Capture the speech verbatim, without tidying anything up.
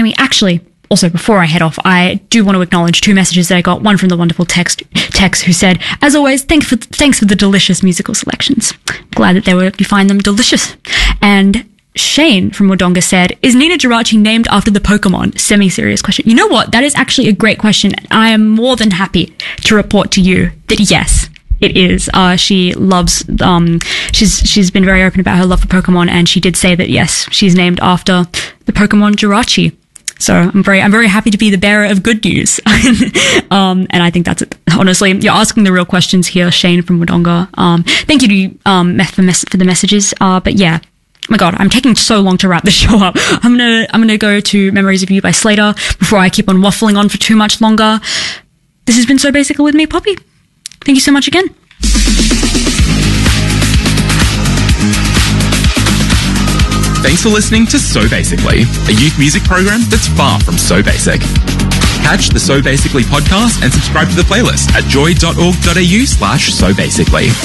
Amy, actually, also, before I head off, I do want to acknowledge two messages that I got. One from the wonderful text, Tex, who said, as always, thank for, thanks for the delicious musical selections. Glad that they were, you find them delicious. And Shane from Wodonga said, is Nina Geraci named after the Pokemon? Semi-serious question. You know what? That is actually a great question. I am more than happy to report to you that yes, it is. Uh, she loves, um, she's, she's been very open about her love for Pokemon, and she did say that yes, she's named after the Pokemon Geraci. So I'm very, I'm very happy to be the bearer of good news. um, and I think that's it. Honestly, you're asking the real questions here, Shane from Wodonga. Um, thank you to you, um, for, mes- for the messages. Uh, but yeah. Oh my God, I'm taking so long to wrap the show up. I'm gonna, I'm gonna go to Memories of You by Slater before I keep on waffling on for too much longer. This has been So Basically with me, Poppy. Thank you so much again. Thanks for listening to So Basically, a youth music program that's far from so basic. Catch the So Basically podcast and subscribe to the playlist at joy.org.au slash so basically.